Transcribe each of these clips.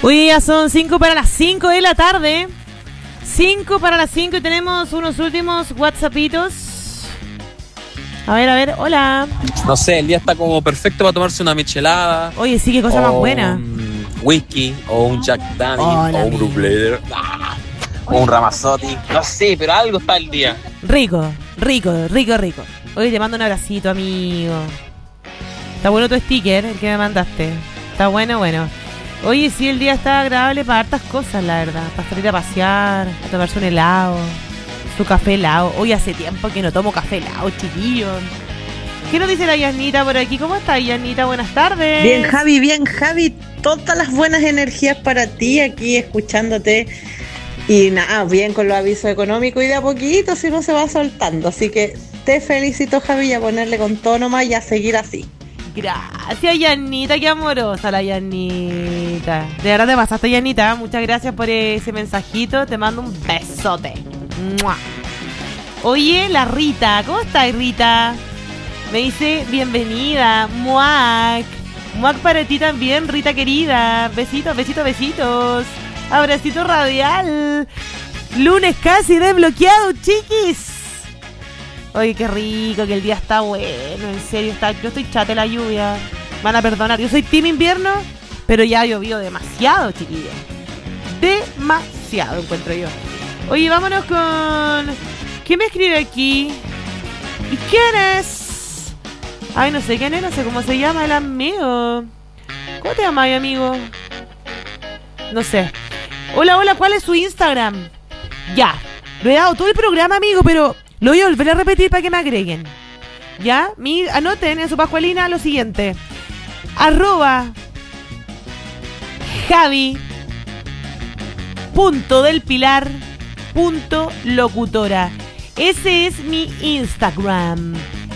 Hoy ya son 5 para las 5 de la tarde. 5 para las 5 y tenemos unos últimos WhatsAppitos. A ver, hola. No sé, el día está como perfecto para tomarse una michelada. Oye, sí, qué cosa más buena. Un whisky, o un Jack Daniels, o un Blue Blader, o un Ramazzotti. No sé, pero algo está el día. Rico. Oye, te mando un abracito, amigo. Está bueno tu sticker, el que me mandaste. Está bueno. Oye, sí, el día está agradable para hartas cosas, la verdad. Para salir a pasear, a tomarse un helado, su café helado. Hoy hace tiempo que no tomo café helado, chiquillo. ¿Qué nos dice la Yanita por aquí? ¿Cómo estás, Yanita? Buenas tardes. Bien, Javi. Todas las buenas energías para ti aquí escuchándote. Y nada, bien con los avisos económicos y de a poquito si no se va soltando. Así que te felicito, Javi, y a ponerle con todo nomás y a seguir así. Gracias, Yanita, qué amorosa la Yanita. De verdad te pasaste, Yanita. Muchas gracias por ese mensajito. Te mando un besote. ¡Mua! Oye, la Rita, ¿cómo estás, Rita? Me dice bienvenida, muac. Muac para ti también, Rita querida. Besitos. Abracito radial. Lunes casi desbloqueado, chiquis. Oye, qué rico, que el día está bueno. En serio, yo estoy chata de la lluvia. Van a perdonar, yo soy team invierno, pero ya ha llovido demasiado, chiquillos. Demasiado, encuentro yo. Oye, vámonos con... ¿Quién me escribe aquí? ¿Y quién es? Ay, no sé quién es, no sé cómo se llama el amigo. ¿Cómo te llamas, amigo? No sé. Hola, ¿cuál es su Instagram? Ya, lo he dado todo el programa, amigo, pero lo voy a volver a repetir para que me agreguen. Ya, anoten en su pascualina lo siguiente: @javi.delpilar.locutora. Ese es mi Instagram,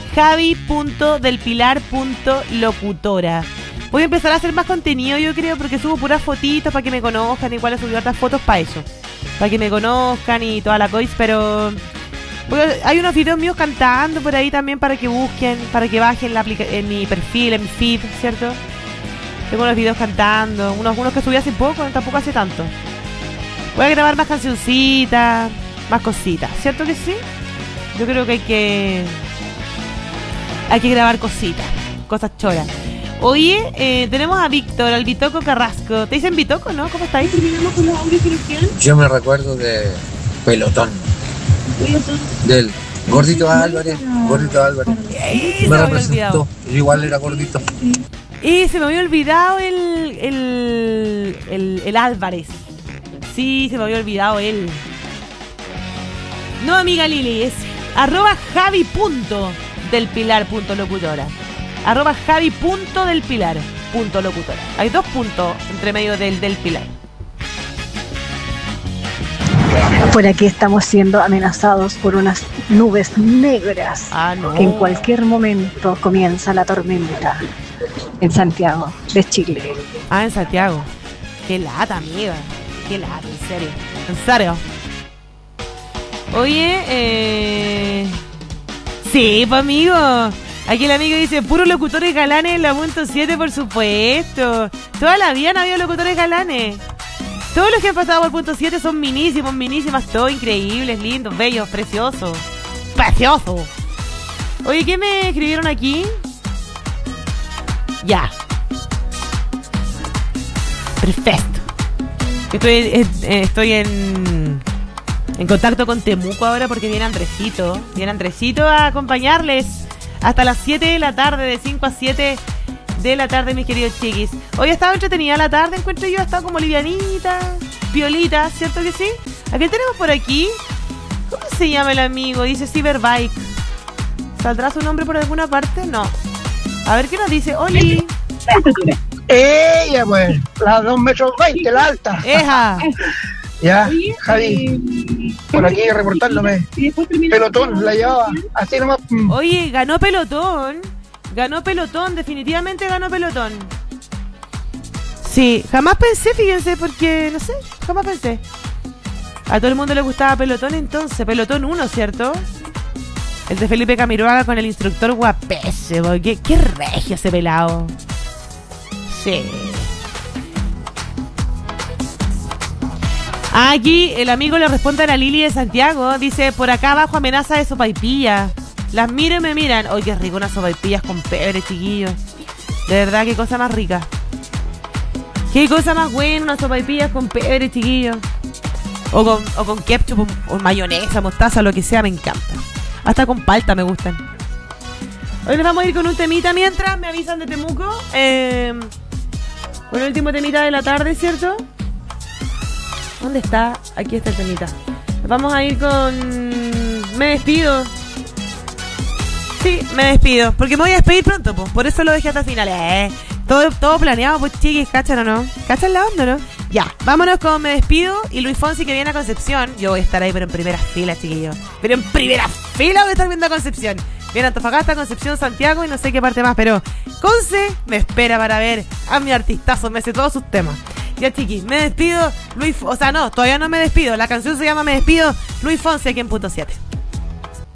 javi.delpilar.locutora. Voy a empezar a hacer más contenido, yo creo, porque subo puras fotitos para que me conozcan. Igual he subido otras fotos para eso, para que me conozcan y toda la cosa. Pero hay unos videos míos cantando por ahí también para que busquen, para que bajen en mi perfil, en mi feed, ¿cierto? Tengo unos videos cantando, unos que subí hace poco, tampoco hace tanto. Voy a grabar más cancioncitas, más cositas, ¿cierto que sí? Yo creo que hay que grabar cosas choras. Oye, tenemos a Víctor, al Bitoco Carrasco. ¿Te dicen Bitoco, no? ¿Cómo estáis? Terminamos con los audios que nos quedan. Yo me recuerdo de Pelotón. Del Gordito Álvarez. Me representó. Yo igual era gordito. Y se me había olvidado el Álvarez. Sí, se me había olvidado él. No, amiga Lili, es @javi.delpilar.locutora. @javi.delpilar.locutora. Hay 2 puntos entre medio del pilar. Por aquí estamos siendo amenazados por unas nubes negras. No. Que en cualquier momento comienza la tormenta en Santiago de Chile. En Santiago. Qué lata, amiga. Qué lata, en serio. Oye, sí, pues, amigo. Aquí el amigo dice, puros locutores galanes en la .7, por supuesto. Toda la vida han habido locutores galanes. Todos los que han pasado por .7 son minísimas, todos increíbles, lindos, bellos, preciosos. ¡Precioso! Oye, ¿qué me escribieron aquí? Ya. Perfecto. Estoy en contacto con Temuco ahora porque viene Andresito. Viene Andresito a acompañarles hasta las 7 de la tarde, de 5 a 7 de la tarde, mis queridos chiquis. Hoy ha estado entretenida la tarde, encuentro yo. Ha estado como livianita, piolita, ¿cierto que sí? ¿A qué tenemos por aquí? ¿Cómo se llama el amigo? Dice Cyberbike. ¿Saldrá su nombre por alguna parte? No. A ver qué nos dice. Oli. Ella, pues, la 2,20 metros, la alta. Eja. Ya, Javi, por aquí reportándome. Pelotón la llevaba, así nomás. Oye, ganó Pelotón, definitivamente ganó Pelotón. Sí, jamás pensé, fíjense, porque, no sé, jamás pensé. A todo el mundo le gustaba Pelotón entonces, Pelotón 1, ¿cierto? El de Felipe Camiroaga con el instructor guapésimo, qué regio ese pelado. Sí. Aquí el amigo le responde a la Lili de Santiago. Dice, por acá abajo amenaza de sopaipilla. Las miro y me miran. Oye, qué rico unas sopaipillas con pebre, chiquillos. De verdad, qué cosa más rica. Qué cosa más buena, unas sopaipillas con pebre, chiquillos. O con ketchup, o mayonesa, mostaza, lo que sea, me encanta. Hasta con palta me gustan. Hoy nos vamos a ir con un temita mientras me avisan de Temuco. Con el último temita de la tarde, ¿cierto? ¿Dónde está? Aquí está el temita. Vamos a ir con... Me despido. Sí, me despido. Porque me voy a despedir pronto, pues. Por eso lo dejé hasta el final. Todo planeado, pues, chiquis. ¿Cachan o no? ¿Cachan la onda, no? Ya, vámonos con Me Despido y Luis Fonsi que viene a Concepción. Yo voy a estar ahí, pero en primera fila, chiquillos. Pero en primera fila voy a estar viendo a Concepción. Viene Antofagasta, Concepción, Santiago y no sé qué parte más. Pero Conce me espera para ver a mi artistazo. Me sé todos sus temas. Ya, chiquis, me despido. Todavía no me despido. La canción se llama Me Despido. Luis Fonsi aquí en Punto 7.